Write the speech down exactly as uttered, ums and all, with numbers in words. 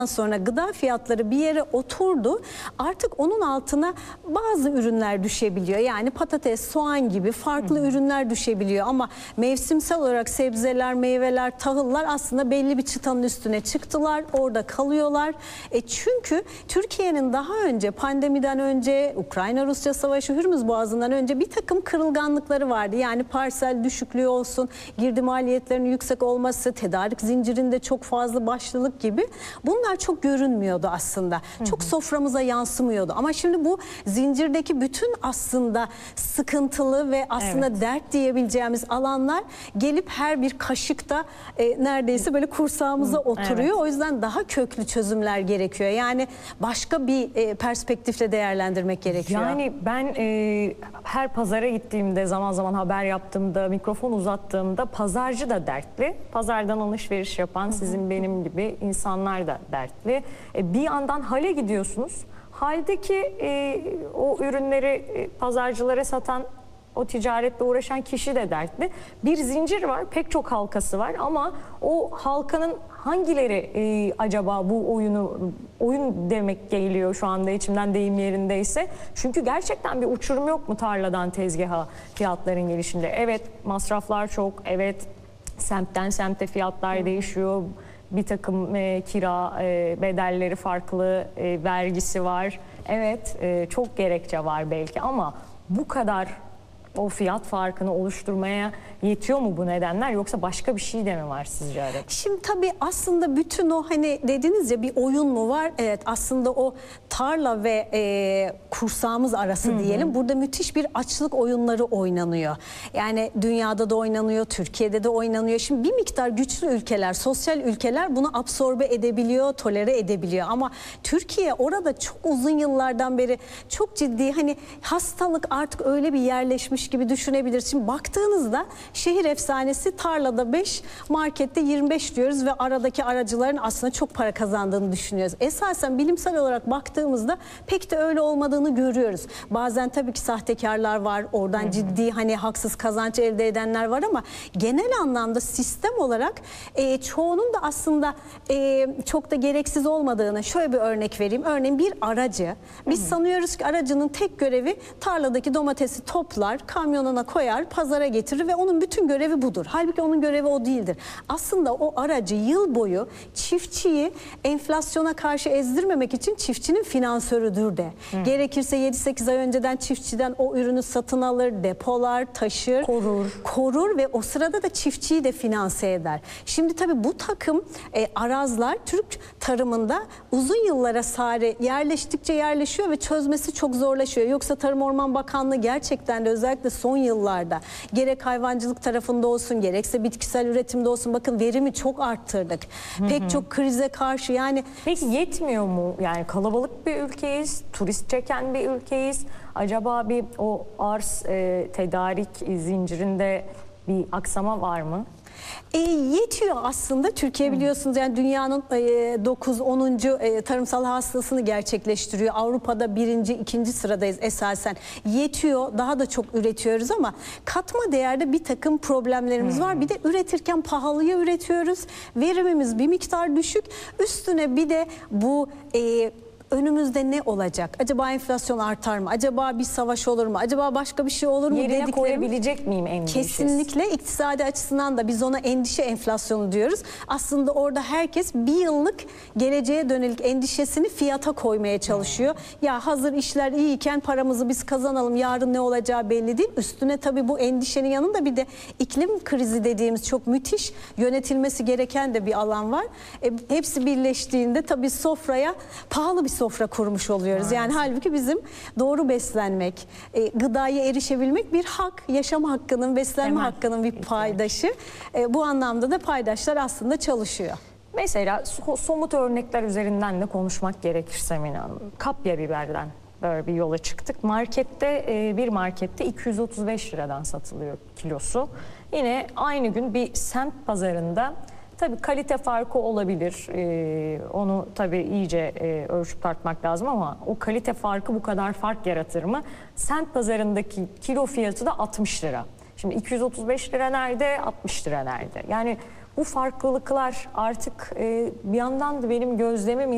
Sonra gıda fiyatları bir yere oturdu. Artık onun altına bazı ürünler düşebiliyor. Yani patates, soğan gibi farklı hı hı. ürünler düşebiliyor. Ama mevsimsel olarak sebzeler, meyveler, tahıllar aslında belli bir çıtanın üstüne çıktılar. Orada kalıyorlar. E çünkü Türkiye'nin daha önce, pandemiden önce, Ukrayna-Rusya savaşı, Hürmüz Boğazı'ndan önce bir takım kırılganlıkları vardı. Yani parsel düşüklüğü olsun, girdi maliyetlerinin yüksek olması, tedarik zincirinde çok fazla başlılık gibi. Bunlar çok görünmüyordu aslında. Hı hı. Çok soframıza yansımıyordu. Ama şimdi bu zincirdeki bütün aslında sıkıntılı ve aslında evet. dert diyebileceğimiz alanlar gelip her bir kaşıkta e, neredeyse böyle kursağımıza hı, oturuyor. Evet. O yüzden daha köklü çözümler gerekiyor. Yani başka bir e, perspektifle değerlendirmek gerekiyor. Yani ben e, her pazara gittiğimde, zaman zaman haber yaptığımda, mikrofon uzattığımda pazarcı da dertli. Pazardan alışveriş yapan hı hı. sizin benim gibi insanlar da dertli. E, bir yandan hale gidiyorsunuz. Haldeki e, o ürünleri e, pazarcılara satan, o ticaretle uğraşan kişi de dertli. Bir zincir var, pek çok halkası var ama o halkanın hangileri e, acaba bu oyunu, oyun demek geliyor şu anda içimden deyim yerindeyse. Çünkü gerçekten bir uçurum yok mu tarladan tezgaha fiyatların gelişinde? Evet, masraflar çok, evet semtten semte fiyatlar değişiyor. Bir takım e, kira e, bedelleri farklı, e, vergisi var. Evet, e, çok gerekçe var belki ama bu kadar o fiyat farkını oluşturmaya yetiyor mu bu nedenler, yoksa başka bir şey de mi var sizce arada? Şimdi tabii aslında bütün o hani dediniz ya bir oyun mu var? Evet, aslında o tarla ve e, kursağımız arası hı hı. diyelim. Burada müthiş bir açlık oyunları oynanıyor. Yani dünyada da oynanıyor, Türkiye'de de oynanıyor. Şimdi bir miktar güçlü ülkeler, sosyal ülkeler bunu absorbe edebiliyor, tolere edebiliyor. Ama Türkiye orada çok uzun yıllardan beri çok ciddi hani hastalık artık öyle bir yerleşmiş gibi düşünebiliriz. Şimdi baktığınızda şehir efsanesi tarlada beş, markette yirmi beş diyoruz ve aradaki aracıların aslında çok para kazandığını düşünüyoruz. Esasen bilimsel olarak baktığımızda pek de öyle olmadığını görüyoruz. Bazen tabii ki sahtekarlar var, oradan hmm. ciddi hani haksız kazanç elde edenler var ama genel anlamda sistem olarak e, çoğunun da aslında e, çok da gereksiz olmadığını şöyle bir örnek vereyim. Örneğin bir aracı, biz hmm. sanıyoruz ki aracının tek görevi tarladaki domatesi toplar, kamyonuna koyar, pazara getirir ve onun bütün görevi budur. Halbuki onun görevi o değildir. Aslında o aracı yıl boyu çiftçiyi enflasyona karşı ezdirmemek için çiftçinin finansörüdür de. Hmm. Gerekirse yedi sekiz ay önceden çiftçiden o ürünü satın alır, depolar, taşır, korur. korur ve o sırada da çiftçiyi de finanse eder. Şimdi tabii bu takım e, arazlar Türk tarımında uzun yıllara sari yerleştikçe yerleşiyor ve çözmesi çok zorlaşıyor. Yoksa Tarım Orman Bakanlığı gerçekten de özellikle son yıllarda gerek hayvancılık tarafında olsun gerekse bitkisel üretimde olsun bakın verimi çok arttırdık. Hı hı. Pek çok krize karşı yani. Peki yetmiyor mu? Yani kalabalık bir ülkeyiz, turist çeken bir ülkeyiz. Acaba bir o arz e, tedarik zincirinde bir aksama var mı? E, yetiyor aslında. Türkiye biliyorsunuz yani dünyanın dokuz onuncu E, tarımsal hasılasını gerçekleştiriyor. Avrupa'da birinci, ikinci sıradayız esasen. Yetiyor. Daha da çok üretiyoruz ama katma değerde bir takım problemlerimiz hmm. var. Bir de üretirken pahalıya üretiyoruz. Verimimiz bir miktar düşük. Üstüne bir de bu e, önümüzde ne olacak? Acaba enflasyon artar mı? Acaba bir savaş olur mu? Acaba başka bir şey olur mu? Yerine koyabilecek miyim endişesi? Kesinlikle iktisadi açısından da biz ona endişe enflasyonu diyoruz. Aslında orada herkes bir yıllık geleceğe dönelik endişesini fiyata koymaya çalışıyor. Hmm. Ya hazır işler iyiyken paramızı biz kazanalım. Yarın ne olacağı belli değil. Üstüne tabii bu endişenin yanında bir de iklim krizi dediğimiz çok müthiş yönetilmesi gereken de bir alan var. E, hepsi birleştiğinde tabii sofraya pahalı bir sofra kurmuş oluyoruz. Evet. Yani halbuki bizim doğru beslenmek, e, gıdaya erişebilmek bir hak, yaşam hakkının, beslenme Hemen. hakkının bir paydaşı. E, bu anlamda da paydaşlar aslında çalışıyor. Mesela somut örnekler üzerinden de konuşmak gerekirse Mine Hanım, kapya biberden böyle bir yola çıktık. Markette e, bir markette iki yüz otuz beş liradan satılıyor kilosu. Yine aynı gün bir semt pazarında tabii kalite farkı olabilir. Ee, onu tabii iyice e, ölçüp tartmak lazım ama o kalite farkı bu kadar fark yaratır mı? Semt pazarındaki kilo fiyatı da altmış lira. Şimdi iki yüz otuz beş lira nerede? altmış lira nerede? Yani bu farklılıklar artık e, bir yandan da benim gözlemim